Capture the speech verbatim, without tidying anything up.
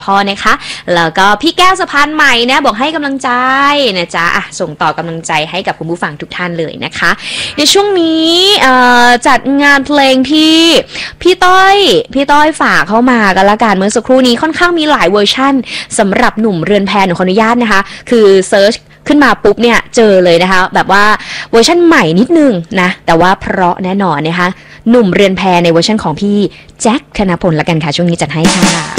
พอนะคะแล้วก็พี่แก้วสะพานใหม่นะบอกให้กำลังใจนะจ๊ะอ่ะส่งต่อกำลังใจให้กับคุณผู้ฟังทุกท่านเลยนะคะในช่วงนี้จัดงานเพลงที่พี่ต้อยพี่ต้อยฝากเข้ามากันละกันเมื่อสักครู่นี้ค่อนข้างมีหลายเวอร์ชั่นสำหรับหนุ่มเรือนแพหนูขออนุญาตนะคะคือเซิร์ชขึ้นมาปุ๊บเนี่ยเจอเลยนะคะแบบว่าเวอร์ชั่นใหม่นิดนึงนะแต่ว่าเพราะแน่นอนนะคะหนุ่มเรือนแพในเวอร์ชั่นของพี่แจ็คธนพลละกันค่ะช่วงนี้จัดให้ค่ะ